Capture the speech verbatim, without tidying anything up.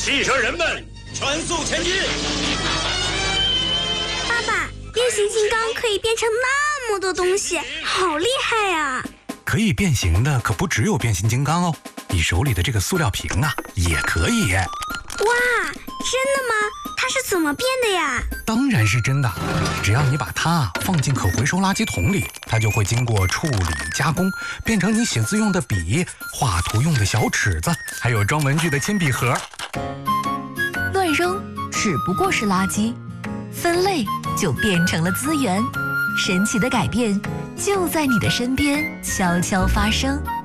汽车人们，全速前进！ 爸爸，变形金刚可以变成那么多东西，好厉害呀！ 可以变形的可不只有变形金刚哦，你手里的这个塑料瓶啊，也可以。 哇，真的吗？它是怎么变的呀？ 当然是真的，只要你把它放进可回收垃圾桶里，它就会经过处理加工，变成你写字用的笔、画图用的小尺子，还有装文具的铅笔盒。 乱扔只不过是垃圾，分类就变成了资源。神奇的改变就在你的身边悄悄发生。